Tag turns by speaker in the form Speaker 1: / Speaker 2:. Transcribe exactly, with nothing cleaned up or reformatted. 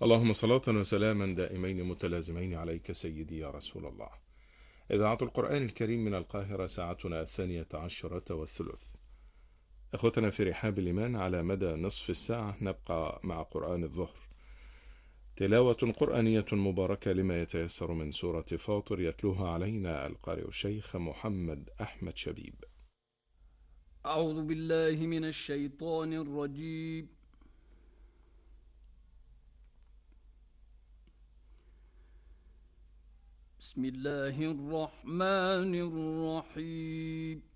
Speaker 1: اللهم صلاة وسلاما دائمين متلازمين عليك سيدي يا رسول الله. إذاعة القرآن الكريم من القاهرة، ساعتنا الثانية عشرة والثلث. أخوتنا في رحاب الإيمان، على مدى نصف الساعة نبقى مع قرآن الظهر، تلاوة قرآنية مباركة لما يتيسر من سورة فاطر، يتلوها علينا القارئ الشيخ محمد أحمد شبيب.
Speaker 2: أعوذ بالله من الشيطان الرجيم. بسم الله الرحمن الرحيم.